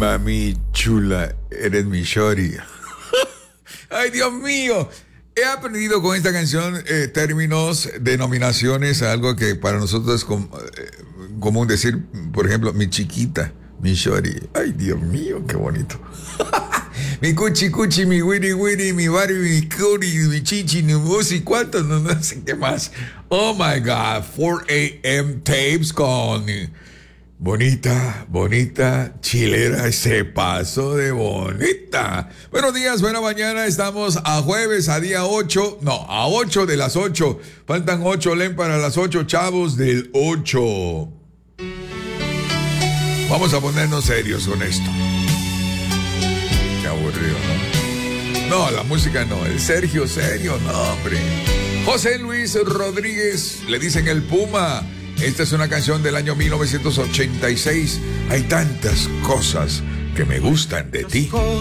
Mami chula, eres mi shorty. Ay, Dios mío. He aprendido con esta canción términos, denominaciones, algo que para nosotros es común decir, por ejemplo, mi chiquita, mi shorty. Ay, Dios mío, qué bonito. Mi cuchi cuchi, mi wiri wiri, mi bari, mi curi, mi chichi, mi musi, ¿cuántos? No sé qué más. Oh my God, 4 a.m. tapes con bonita, bonita, chilera, se pasó de bonita. Buenos días, buena mañana, estamos a jueves, a día 8, no, a 8 de las 8. Faltan 8, len para las 8, chavos del 8. Vamos a ponernos serios con esto. Qué aburrido, ¿no? No, la música no, el Sergio serio, no, hombre. José Luis Rodríguez, le dicen el Puma. Esta es una canción del año 1986. Hay tantas cosas que me gustan de ti.